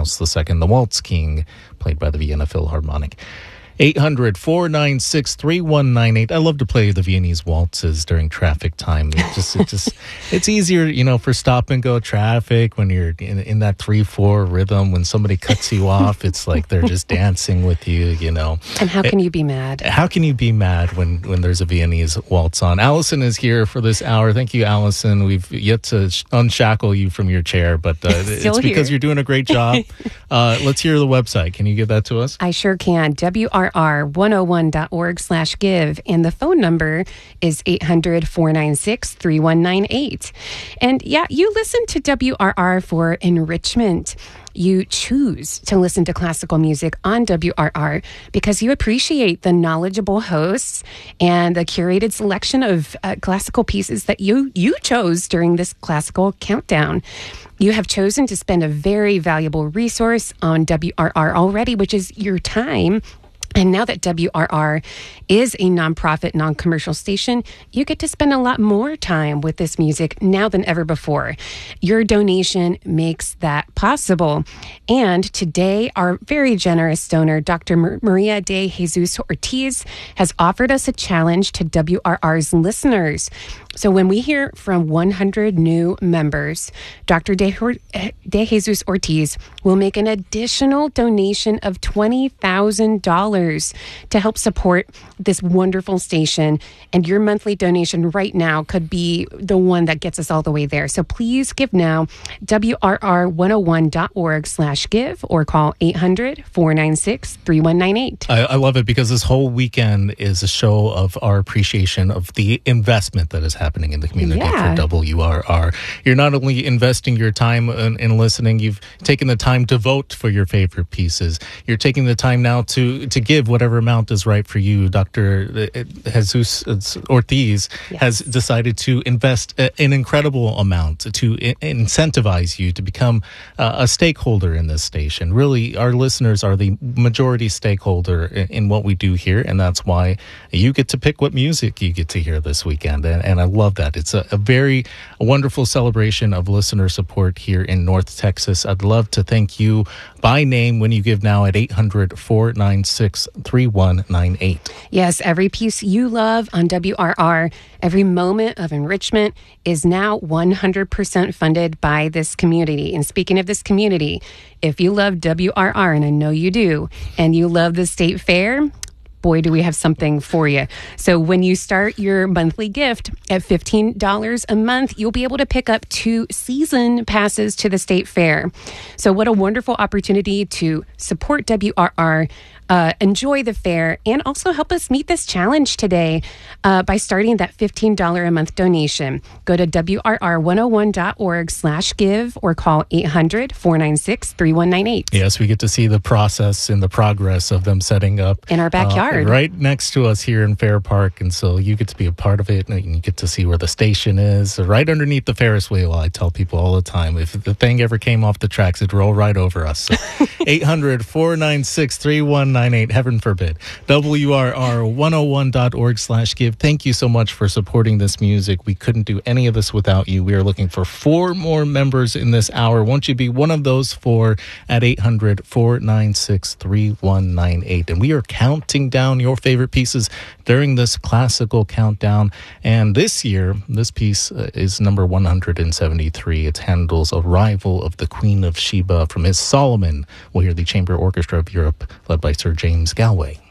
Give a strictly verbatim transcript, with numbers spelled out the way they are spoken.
Strauss the Second, the Waltz King, played by the Vienna Philharmonic. eight hundred, four nine six, three one nine eight. I love to play the Viennese waltzes during traffic time. It just, it just, it's easier, you know, for stop and go traffic when you're in, in that three four rhythm. When somebody cuts you off, it's like they're just dancing with you, you know. And how can it, you be mad? How can you be mad when, when there's a Viennese waltz on? Allison is here for this hour. Thank you, Allison. We've yet to sh- unshackle you from your chair, but uh, it's because you're doing a great job. uh, let's hear the website. Can you give that to us? I sure can. W R R one oh one dot org slash give. And the phone number is eight hundred, four nine six, three one nine eight. And yeah, you listen to W R R for enrichment. You choose to listen to classical music on W R R because you appreciate the knowledgeable hosts and the curated selection of uh, classical pieces that you, you chose during this classical countdown. You have chosen to spend a very valuable resource on W R R already, which is your time. And now that W R R is a nonprofit, non-commercial station, you get to spend a lot more time with this music now than ever before. Your donation makes that possible. And today, our very generous donor, Doctor Maria de Jesus Ortiz, has offered us a challenge to W R R's listeners. So when we hear from one hundred new members, Doctor De, de Jesus Ortiz will make an additional donation of twenty thousand dollars to help support this wonderful station. And your monthly donation right now could be the one that gets us all the way there. So please give now, W R R one oh one dot org slash give, or call eight hundred, four nine six, three one nine eight. I, I love it because this whole weekend is a show of our appreciation of the investment that is happening. happening in the community yeah. for W R R. You're not only investing your time in, in listening, you've taken the time to vote for your favorite pieces. You're taking the time now to, to give whatever amount is right for you. Doctor Jesus Ortiz yes. has decided to invest an incredible amount to incentivize you to become a stakeholder in this station. Really, our listeners are the majority stakeholder in, in what we do here, and that's why you get to pick what music you get to hear this weekend. And, and I love that. It's a, a very a wonderful celebration of listener support here in North Texas. I'd love to thank you by name when you give now at eight hundred, four nine six, three one nine eight. Yes, every piece you love on W R R, every moment of enrichment is now one hundred percent funded by this community. And speaking of this community, if you love W R R, and I know you do, and you love the State Fair, boy, do we have something for you. So when you start your monthly gift at fifteen dollars a month, you'll be able to pick up two season passes to the State Fair. So what a wonderful opportunity to support W R R, uh, enjoy the fair, and also help us meet this challenge today uh, by starting that fifteen dollars a month donation. Go to W R R one oh one dot org slash give or call eight hundred, four nine six, three one nine eight. Yes, we get to see the process and the progress of them setting up in our backyard. Uh, right next to us here in Fair Park, and so you get to be a part of it, and you get to see where the station is, right underneath the Ferris wheel. I tell people all the time, if the thing ever came off the tracks, it'd roll right over us. So eight hundred, four nine six, three one nine eight, heaven forbid. W R R one oh one dot org slash give. Thank you so much for supporting this music. We couldn't do any of this without you. We are looking for four more members in this hour. Won't you be one of those four at eight hundred, four nine six, three one nine eight? And we are counting down your favorite pieces during this classical countdown. And this year, this piece uh, is number one hundred seventy-three. It's Handel's Arrival of the Queen of Sheba from his Solomon. We'll hear the Chamber Orchestra of Europe led by Sir James Galway.